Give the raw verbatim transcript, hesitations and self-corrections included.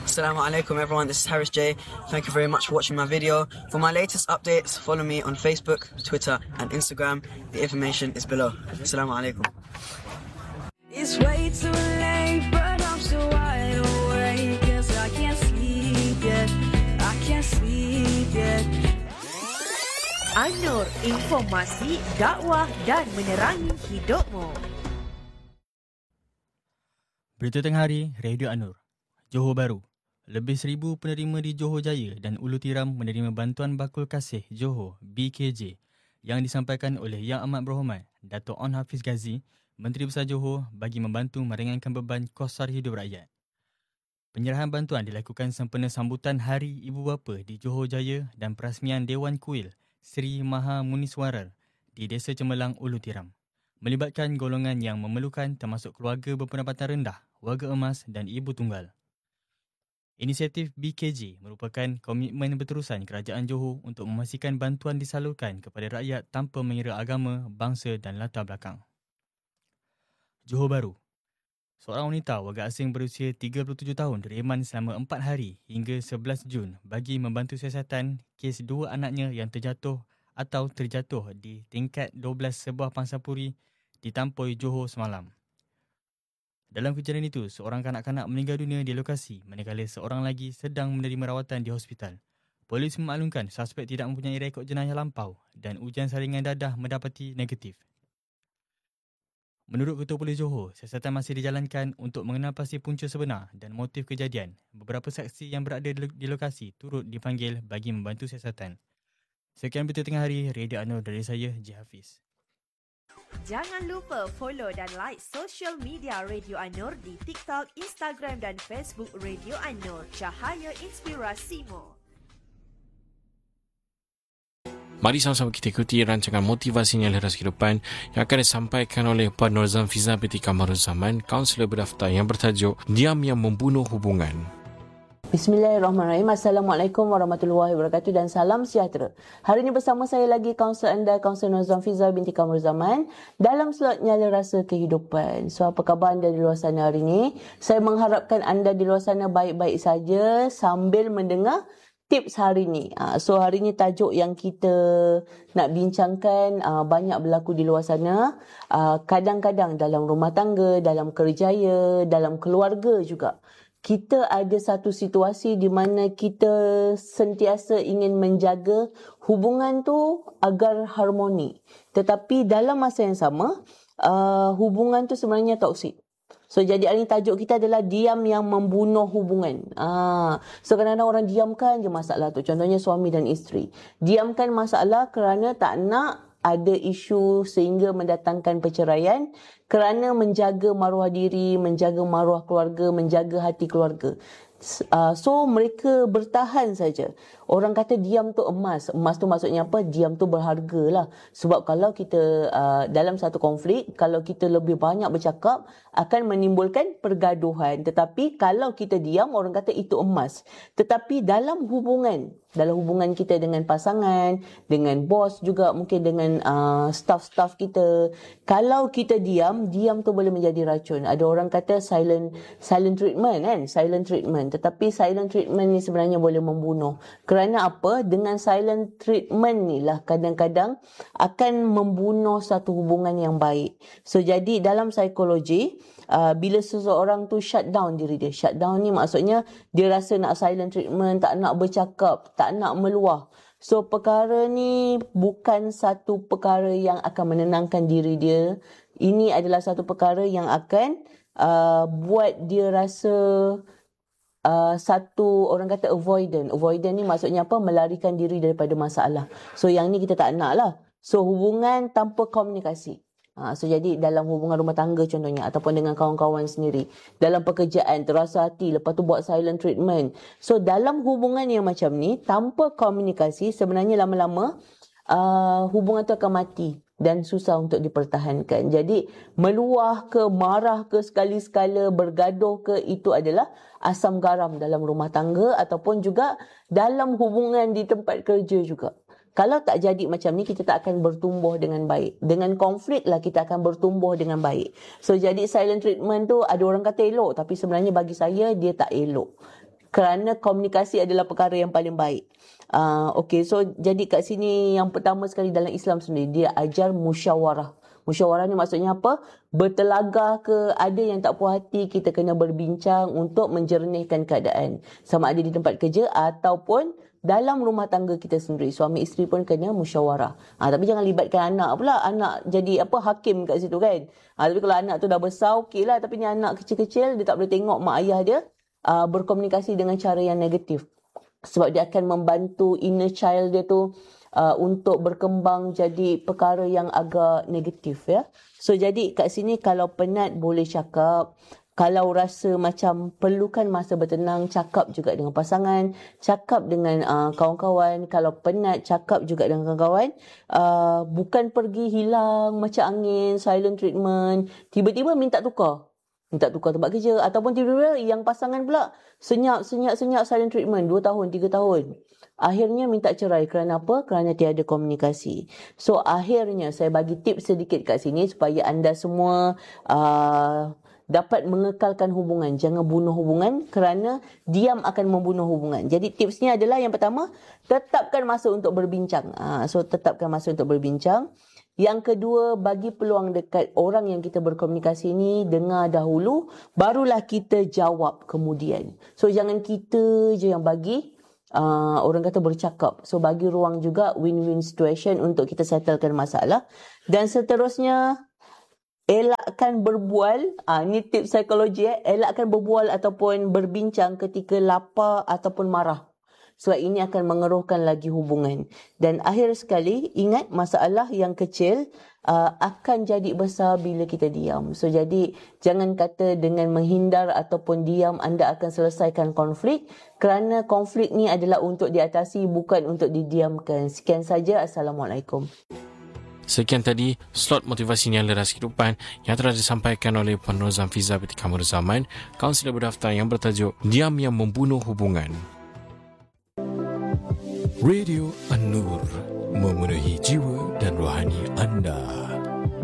Assalamualaikum everyone, this is Harris J. Thank you very much for watching my video. For my latest updates, follow me on Facebook, Twitter and Instagram. The information is below. Assalamualaikum. It's way too late, but I'm so wide awake, 'cause I can't sleep yet, I can't sleep yet. An-Nur, informasi, dakwah dan menerangi hidupmu. Berita tengah hari, Radio An-Nur. Johor Bahru. Lebih seribu penerima di Johor Jaya dan Ulu Tiram menerima bantuan bakul kasih Johor B K J yang disampaikan oleh Yang Amat Berhormat Dato' On Hafiz Ghazi, Menteri Besar Johor, bagi membantu meringankan beban kos sara hidup rakyat. Penyerahan bantuan dilakukan sempena sambutan Hari Ibu Bapa di Johor Jaya dan perasmian Dewan Kuil Sri Maha Muniswarar di Desa Cemerlang, Ulu Tiram, melibatkan golongan yang memerlukan termasuk keluarga berpendapatan rendah, warga emas dan ibu tunggal. Inisiatif B K J merupakan komitmen berterusan Kerajaan Johor untuk memastikan bantuan disalurkan kepada rakyat tanpa mengira agama, bangsa dan latar belakang. Johor Bahru. Seorang wanita warga asing berusia tiga puluh tujuh tahun direman selama empat hari hingga sebelas Jun bagi membantu siasatan kes dua anaknya yang terjatuh atau terjatuh di tingkat dua belas sebuah pangsapuri di Tampoi, Johor semalam. Dalam kejadian itu, seorang kanak-kanak meninggal dunia di lokasi manakala seorang lagi sedang menerima rawatan di hospital. Polis memaklumkan suspek tidak mempunyai rekod jenayah lampau dan ujian saringan dadah mendapati negatif. Menurut Ketua Polis Johor, siasatan masih dijalankan untuk mengenal pasti punca sebenar dan motif kejadian. Beberapa saksi yang berada di lokasi turut dipanggil bagi membantu siasatan. Sekian berita tengah hari, Radio An-Nur dari saya, J. Hafiz. Jangan lupa follow dan like social media Radio An-Nur di TikTok, Instagram dan Facebook Radio An-Nur. Cahaya inspirasimu. Mari sama-sama kita ikuti rancangan motivasi nilai ras kehidupan yang akan disampaikan oleh Puan Norzam Fiza binti Kamaruzzaman, kaunselor berdaftar yang bertajuk Diam yang Membunuh Hubungan. Bismillahirrahmanirrahim. Assalamualaikum warahmatullahi wabarakatuh dan salam sejahtera. Hari ini bersama saya lagi kaunselor anda, kaunselor Norzam Fiza binti Kamaruzzaman dalam slot Nyala Rasa Kehidupan. So, apa khabar anda di luar sana hari ini? Saya mengharapkan anda di luar sana baik-baik saja sambil mendengar tips hari ini. So, hari ini tajuk yang kita nak bincangkan banyak berlaku di luar sana. Kadang-kadang dalam rumah tangga, dalam kerjaya, dalam keluarga juga. Kita ada satu situasi di mana kita sentiasa ingin menjaga hubungan tu agar harmoni. Tetapi dalam masa yang sama, uh, hubungan tu sebenarnya toksik. So, jadi hari ini tajuk kita adalah diam yang membunuh hubungan. Ah, so, kadang-kadang orang diamkan je masalah tu. Contohnya suami dan isteri. Diamkan masalah kerana tak nak ada isu sehingga mendatangkan perceraian kerana menjaga maruah diri, menjaga maruah keluarga, menjaga hati keluarga. Uh, so, mereka bertahan saja. Orang kata diam tu emas. Emas tu maksudnya apa? Diam tu berharga lah. Sebab kalau kita uh, dalam satu konflik, kalau kita lebih banyak bercakap, akan menimbulkan pergaduhan. Tetapi kalau kita diam, orang kata itu emas. Tetapi dalam hubungan, dalam hubungan kita dengan pasangan, dengan bos juga, mungkin dengan uh, staff-staff kita, kalau kita diam, diam tu boleh menjadi racun. Ada orang kata silent silent treatment kan? Silent treatment. Tetapi silent treatment ni sebenarnya boleh membunuh. Kerana apa? Dengan silent treatment ni lah kadang-kadang akan membunuh satu hubungan yang baik. So, jadi dalam psikologi, uh, bila seseorang tu shut down diri dia. Shut down ni maksudnya dia rasa nak silent treatment, tak nak bercakap, tak nak meluah. So, perkara ni bukan satu perkara yang akan menenangkan diri dia. Ini adalah satu perkara yang akan uh, buat dia rasa Uh, satu orang kata avoidant. Avoidant ni maksudnya apa? Melarikan diri daripada masalah. So, yang ni kita tak nak lah. So, hubungan tanpa komunikasi. Uh, so, jadi dalam hubungan rumah tangga contohnya ataupun dengan kawan-kawan sendiri. Dalam pekerjaan, terasa hati, lepas tu buat silent treatment. So, dalam hubungan yang macam ni, tanpa komunikasi, sebenarnya lama-lama uh, hubungan tu akan mati. Dan susah untuk dipertahankan. Jadi, meluah ke, marah ke, sekali-sekala, bergaduh ke, itu adalah asam garam dalam rumah tangga ataupun juga dalam hubungan di tempat kerja juga. Kalau tak jadi macam ni, kita tak akan bertumbuh dengan baik. Dengan konflik lah kita akan bertumbuh dengan baik. So, jadi silent treatment tu ada orang kata elok, tapi sebenarnya bagi saya, dia tak elok. kerana komunikasi adalah perkara yang paling baik. Uh, okay, so jadi kat sini yang pertama sekali dalam Islam sendiri, dia ajar musyawarah. Musyawarah ni maksudnya apa? Bertelagah ke, ada yang tak puas hati, kita kena berbincang untuk menjernihkan keadaan. Sama ada di tempat kerja ataupun dalam rumah tangga kita sendiri. Suami isteri pun kena musyawarah. Ha, tapi jangan libatkan anak pula. Anak jadi apa hakim kat situ kan. Ha, tapi kalau anak tu dah besar, okey lah. Tapi ni anak kecil-kecil, dia tak boleh tengok mak ayah dia uh, berkomunikasi dengan cara yang negatif. Sebab dia akan membantu inner child dia tu uh, untuk berkembang jadi perkara yang agak negatif ya. So jadi kat sini kalau penat boleh cakap. Kalau rasa macam perlukan masa bertenang, cakap juga dengan pasangan, cakap dengan uh, kawan-kawan. Kalau penat, cakap juga dengan kawan-kawan. Uh, bukan pergi hilang macam angin, silent treatment. Tiba-tiba minta tukar. Minta tukar tempat kerja. Ataupun tiba-tiba yang pasangan pula senyap, senyap, senyap silent treatment. Dua tahun, tiga tahun. Akhirnya minta cerai. Kerana apa? Kerana tiada komunikasi. So akhirnya saya bagi tips sedikit kat sini supaya anda semua Uh, dapat mengekalkan hubungan. Jangan bunuh hubungan kerana diam akan membunuh hubungan. Jadi tipsnya adalah yang pertama, tetapkan masa untuk berbincang. Ha, so tetapkan masa untuk berbincang. Yang kedua, bagi peluang dekat orang yang kita berkomunikasi ni, dengar dahulu, barulah kita jawab kemudian. So jangan kita je yang bagi, uh, orang kata bercakap. So bagi ruang juga win-win situation untuk kita settlekan masalah. Dan seterusnya, elakkan berbual, ah ni tips psikologi eh, elakkan berbual ataupun berbincang ketika lapar ataupun marah. Sebab ini akan mengeruhkan lagi hubungan. Dan akhir sekali, ingat masalah yang kecil uh, akan jadi besar bila kita diam. So jadi jangan kata dengan menghindar ataupun diam anda akan selesaikan konflik, kerana konflik ni adalah untuk diatasi, bukan untuk didiamkan. Sekian saja. Assalamualaikum. Sekian tadi slot motivasi Nyala Ras Kehidupan yang telah disampaikan oleh Puan Nur Zanfiza binti Kamar Zaman, kaunselor berdaftar yang bertajuk Diam yang Membunuh Hubungan. Radio An-Nur, memenuhi jiwa dan rohani anda.